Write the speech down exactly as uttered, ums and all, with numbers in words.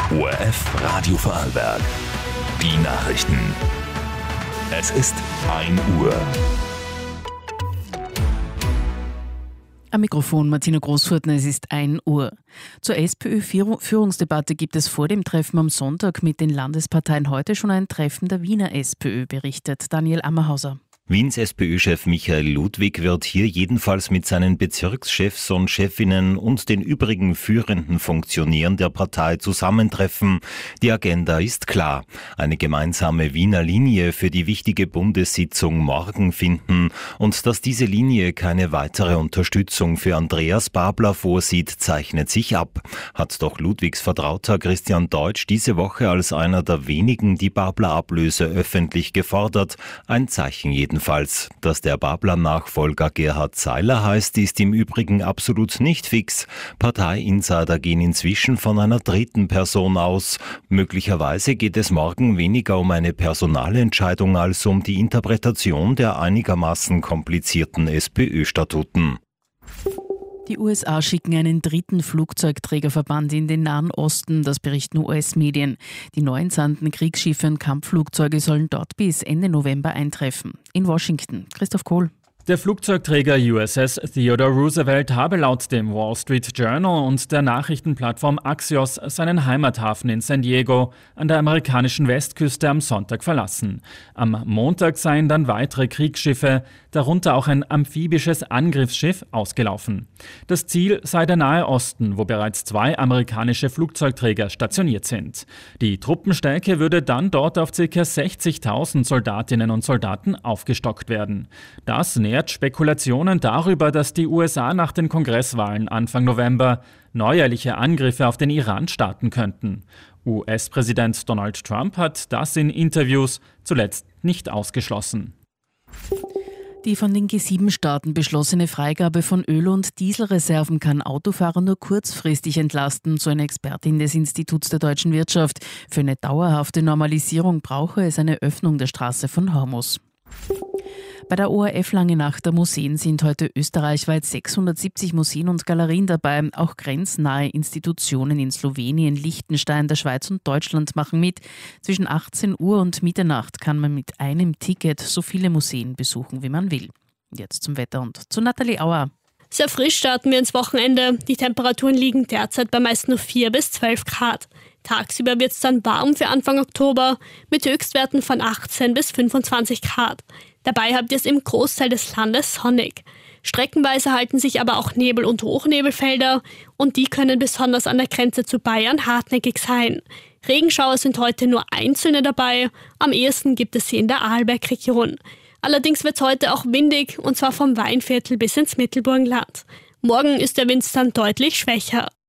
O R F Radio Vorarlberg. Die Nachrichten. Es ist ein Uhr. Am Mikrofon Martina Großfurtner, es ist ein Uhr. Zur SPÖ-Führungsdebatte gibt es vor dem Treffen am Sonntag mit den Landesparteien heute schon ein Treffen der Wiener SPÖ, berichtet Daniel Ammerhauser. Wiens SPÖ-Chef Michael Ludwig wird hier jedenfalls mit seinen Bezirkschefs und Chefinnen und den übrigen führenden Funktionären der Partei zusammentreffen. Die Agenda ist klar. Eine gemeinsame Wiener Linie für die wichtige Bundessitzung morgen finden. Und dass diese Linie keine weitere Unterstützung für Andreas Babler vorsieht, zeichnet sich ab. Hat doch Ludwigs Vertrauter Christian Deutsch diese Woche als einer der wenigen die Babler-Ablöse öffentlich gefordert. Ein Zeichen jedenfalls. Dass der Babler-Nachfolger Gerhard Seiler heißt, ist im Übrigen absolut nicht fix. Partei-Insider gehen inzwischen von einer dritten Person aus. Möglicherweise geht es morgen weniger um eine Personalentscheidung als um die Interpretation der einigermaßen komplizierten SPÖ-Statuten. Die U S A schicken einen dritten Flugzeugträgerverband in den Nahen Osten, das berichten U S-Medien. Die neu entsandten Kriegsschiffe und Kampfflugzeuge sollen dort bis Ende November eintreffen. In Washington, Christoph Kohl. Der Flugzeugträger U S S Theodore Roosevelt habe laut dem Wall Street Journal und der Nachrichtenplattform Axios seinen Heimathafen in San Diego an der amerikanischen Westküste am Sonntag verlassen. Am Montag seien dann weitere Kriegsschiffe, darunter auch ein amphibisches Angriffsschiff, ausgelaufen. Das Ziel sei der Nahe Osten, wo bereits zwei amerikanische Flugzeugträger stationiert sind. Die Truppenstärke würde dann dort auf ca. sechzigtausend Soldatinnen und Soldaten aufgestockt werden. Das nährt Spekulationen darüber, dass die U S A nach den Kongresswahlen Anfang November neuerliche Angriffe auf den Iran starten könnten. U S-Präsident Donald Trump hat das in Interviews zuletzt nicht ausgeschlossen. Die von den G sieben Staaten beschlossene Freigabe von Öl- und Dieselreserven kann Autofahrer nur kurzfristig entlasten, so eine Expertin des Instituts der deutschen Wirtschaft. Für eine dauerhafte Normalisierung brauche es eine Öffnung der Straße von Hormuz. Bei der O R F Lange Nacht der Museen sind heute österreichweit sechshundertsiebzig Museen und Galerien dabei. Auch grenznahe Institutionen in Slowenien, Liechtenstein, der Schweiz und Deutschland machen mit. Zwischen achtzehn Uhr und Mitternacht kann man mit einem Ticket so viele Museen besuchen, wie man will. Jetzt zum Wetter und zu Nathalie Auer. Sehr frisch starten wir ins Wochenende. Die Temperaturen liegen derzeit bei meist nur vier bis zwölf Grad. Tagsüber wird es dann warm für Anfang Oktober mit Höchstwerten von achtzehn bis fünfundzwanzig Grad. Dabei habt ihr es im Großteil des Landes sonnig. Streckenweise halten sich aber auch Nebel- und Hochnebelfelder und die können besonders an der Grenze zu Bayern hartnäckig sein. Regenschauer sind heute nur einzelne dabei, am ehesten gibt es sie in der Arlbergregion. Allerdings wird es heute auch windig und zwar vom Weinviertel bis ins Mittelburgenland. Morgen ist der Wind dann deutlich schwächer.